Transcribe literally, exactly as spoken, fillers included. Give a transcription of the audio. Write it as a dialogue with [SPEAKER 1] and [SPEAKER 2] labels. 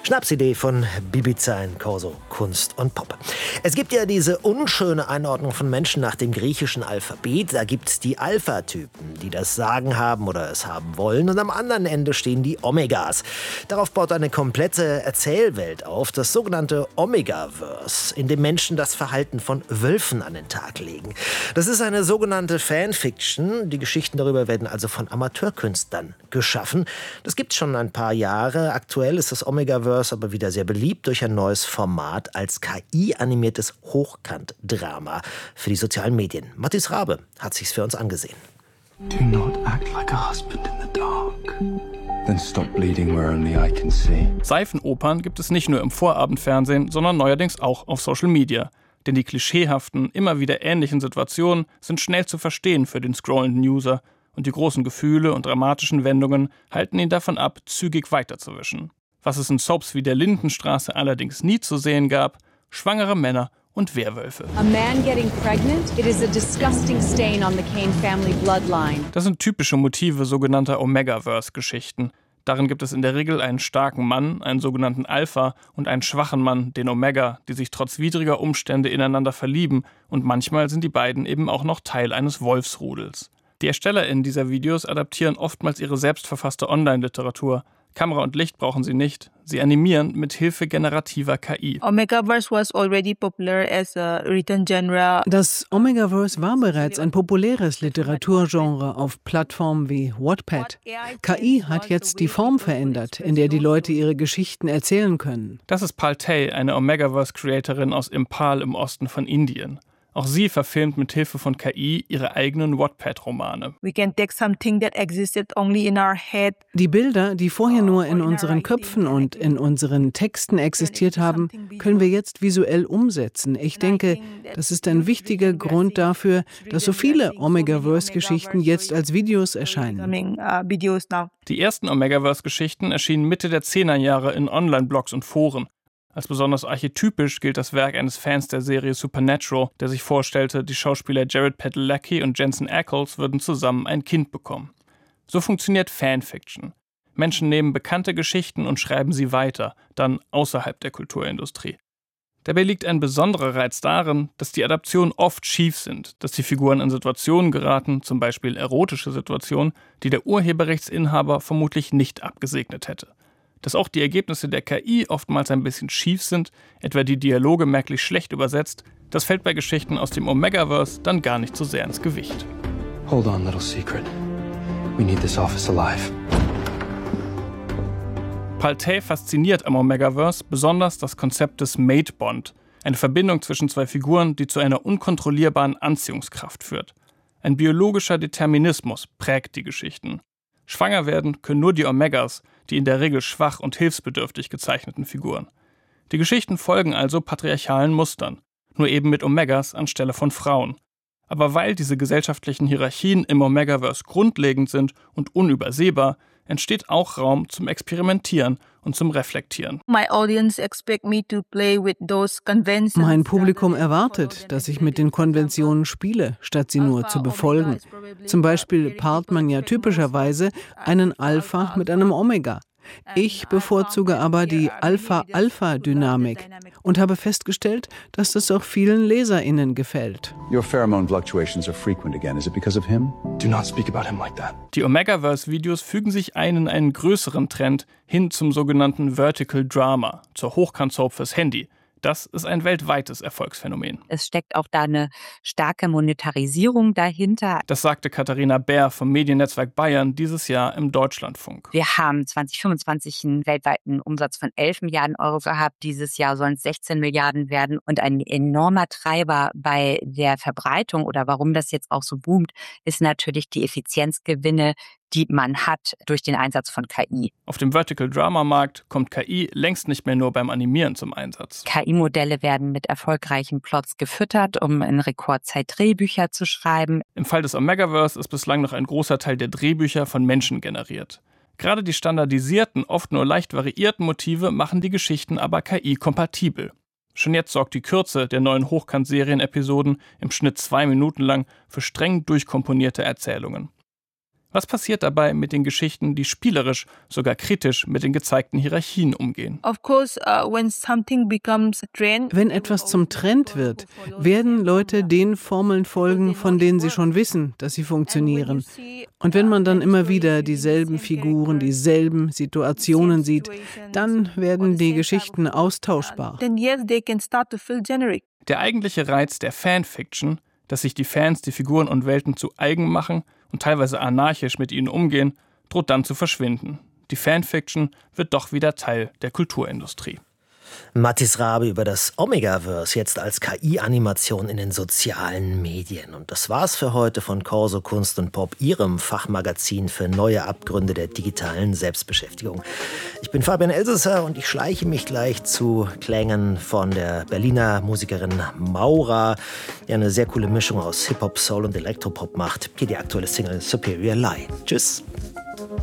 [SPEAKER 1] Schnapsidee von Bibiza in Corso, Kunst und Pop. Es gibt ja diese unschöne Einordnung von Menschen nach dem griechischen Alphabet. Da gibt es die Alpha-Typen, die das Sagen haben oder es haben wollen. Und am anderen Ende stehen die Omegas. Darauf baut eine komplette Erzählwelt auf, das sogenannte Omegaverse, in dem Menschen das Verhalten von Wölfen an den Tag legen. Das ist eine sogenannte Fanfiction. Die Geschichten darüber werden also von Amateurkünstlern geschaffen. Das gibt es schon ein paar Jahre. Aktuell ist das Omegaverse aber wieder sehr beliebt durch ein neues Format als K I-animiertes Hochkant-Drama für die sozialen Medien. Mathis Rabe hat sich's für uns angesehen.
[SPEAKER 2] Do not act like a husband in the dark. Then stop bleeding where only I can see.
[SPEAKER 3] Seifenopern gibt es nicht nur im Vorabendfernsehen, sondern neuerdings auch auf Social Media. Denn die klischeehaften, immer wieder ähnlichen Situationen sind schnell zu verstehen für den scrollenden User. Und die großen Gefühle und dramatischen Wendungen halten ihn davon ab, zügig weiterzuwischen. Was es in Soaps wie der Lindenstraße allerdings nie zu sehen gab: schwangere Männer und Werwölfe.
[SPEAKER 4] A man getting pregnant, it is a disgusting stain on the Kane family bloodline.
[SPEAKER 3] Das sind typische Motive sogenannter Omegaverse-Geschichten. Darin gibt es in der Regel einen starken Mann, einen sogenannten Alpha, und einen schwachen Mann, den Omega, die sich trotz widriger Umstände ineinander verlieben, und manchmal sind die beiden eben auch noch Teil eines Wolfsrudels. Die ErstellerInnen dieser Videos adaptieren oftmals ihre selbstverfasste Online-Literatur. Kamera und Licht brauchen sie nicht. Sie animieren mit Hilfe generativer K I.
[SPEAKER 5] Omegaverse was already popular as a written genre.
[SPEAKER 6] Das Omegaverse war bereits ein populäres Literaturgenre auf Plattformen wie Wattpad. K I hat jetzt die Form verändert, in der die Leute ihre Geschichten erzählen können.
[SPEAKER 3] Das ist Paltay, eine Omegaverse-Creatorin aus Impal im Osten von Indien. Auch sie verfilmt mit Hilfe von K I ihre eigenen Wattpad-Romane.
[SPEAKER 5] We can take something that existed only in our head.
[SPEAKER 6] Die Bilder, die vorher nur in unseren Köpfen und in unseren Texten existiert haben, können wir jetzt visuell umsetzen. Ich denke, das ist ein wichtiger Grund dafür, dass so viele Omegaverse-Geschichten jetzt als Videos erscheinen.
[SPEAKER 3] Die ersten Omegaverse-Geschichten erschienen Mitte der Zehnerjahre in Online-Blogs und Foren. Als besonders archetypisch gilt das Werk eines Fans der Serie Supernatural, der sich vorstellte, die Schauspieler Jared Padalecki und Jensen Ackles würden zusammen ein Kind bekommen. So funktioniert Fanfiction. Menschen nehmen bekannte Geschichten und schreiben sie weiter, dann außerhalb der Kulturindustrie. Dabei liegt ein besonderer Reiz darin, dass die Adaptionen oft schief sind, dass die Figuren in Situationen geraten, zum Beispiel erotische Situationen, die der Urheberrechtsinhaber vermutlich nicht abgesegnet hätte. Dass auch die Ergebnisse der K I oftmals ein bisschen schief sind, etwa die Dialoge merklich schlecht übersetzt, das fällt bei Geschichten aus dem Omegaverse dann gar nicht so sehr ins Gewicht.
[SPEAKER 2] Hold on, little secret. We need this office alive.
[SPEAKER 3] Paltay fasziniert am Omegaverse besonders das Konzept des Mate Bond, eine Verbindung zwischen zwei Figuren, die zu einer unkontrollierbaren Anziehungskraft führt. Ein biologischer Determinismus prägt die Geschichten. Schwanger werden können nur die Omegas, die in der Regel schwach und hilfsbedürftig gezeichneten Figuren. Die Geschichten folgen also patriarchalen Mustern, nur eben mit Omegas anstelle von Frauen. Aber weil diese gesellschaftlichen Hierarchien im Omegaverse grundlegend sind und unübersehbar, entsteht auch Raum zum Experimentieren und zum Reflektieren.
[SPEAKER 5] My audience expect me to play with those conventions.
[SPEAKER 6] Mein Publikum erwartet, dass ich mit den Konventionen spiele, statt sie nur zu befolgen. Zum Beispiel paart man ja typischerweise einen Alpha mit einem Omega. Ich bevorzuge aber die Alpha-Alpha-Dynamik und habe festgestellt, dass das auch vielen LeserInnen gefällt.
[SPEAKER 7] Your pheromone fluctuations are frequent again. Is it because of him?
[SPEAKER 2] Do not speak about him like that.
[SPEAKER 3] Die Omegaverse-Videos fügen sich ein in einen größeren Trend hin zum sogenannten Vertical Drama, zur Hochkant-Soap fürs Handy. Das ist ein weltweites Erfolgsphänomen.
[SPEAKER 8] Es steckt auch da eine starke Monetarisierung dahinter.
[SPEAKER 3] Das sagte Katharina Bär vom Mediennetzwerk Bayern dieses Jahr im Deutschlandfunk.
[SPEAKER 8] Wir haben zwanzig fünfundzwanzig einen weltweiten Umsatz von elf Milliarden Euro gehabt. Dieses Jahr sollen es sechzehn Milliarden werden. Und ein enormer Treiber bei der Verbreitung oder warum das jetzt auch so boomt, ist natürlich die Effizienzgewinne, die man hat durch den Einsatz von K I.
[SPEAKER 3] Auf dem Vertical-Drama-Markt kommt K I längst nicht mehr nur beim Animieren zum Einsatz.
[SPEAKER 8] K I-Modelle werden mit erfolgreichen Plots gefüttert, um in Rekordzeit Drehbücher zu schreiben.
[SPEAKER 3] Im Fall des Omegaverse ist bislang noch ein großer Teil der Drehbücher von Menschen generiert. Gerade die standardisierten, oft nur leicht variierten Motive machen die Geschichten aber K I-kompatibel. Schon jetzt sorgt die Kürze der neuen Hochkant-Serien-Episoden, im Schnitt zwei Minuten lang, für streng durchkomponierte Erzählungen. Was passiert dabei mit den Geschichten, die spielerisch, sogar kritisch mit den gezeigten Hierarchien umgehen?
[SPEAKER 5] Of course, uh, when something becomes a trend,
[SPEAKER 6] Wenn etwas zum Trend wird, werden Leute den Formeln folgen, von denen sie schon wissen, dass sie funktionieren. Und wenn man dann immer wieder dieselben Figuren, dieselben Situationen sieht, dann werden die Geschichten austauschbar.
[SPEAKER 5] then yes, they can start to feel generic.
[SPEAKER 3] Der eigentliche Reiz der Fanfiction, dass sich die Fans die Figuren und Welten zu eigen machen und teilweise anarchisch mit ihnen umgehen, droht dann zu verschwinden. Die Fanfiction wird doch wieder Teil der Kulturindustrie.
[SPEAKER 1] Mathis Rabe über das Omegaverse, jetzt als K I-Animation in den sozialen Medien. Und das war's für heute von Corso Kunst und Pop, Ihrem Fachmagazin für neue Abgründe der digitalen Selbstbeschäftigung. Ich bin Fabian Elsesser und ich schleiche mich gleich zu Klängen von der Berliner Musikerin Maura, die eine sehr coole Mischung aus Hip-Hop, Soul und Elektropop macht. Hier die aktuelle Single Superior Lie. Tschüss.